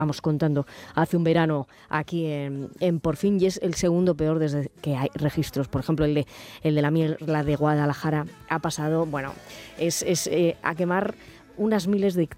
Vamos contando hace un verano aquí en Por Fin, y es el segundo peor desde que hay registros. Por ejemplo, el de la Mierla de Guadalajara ha pasado, bueno, es a quemar unas miles de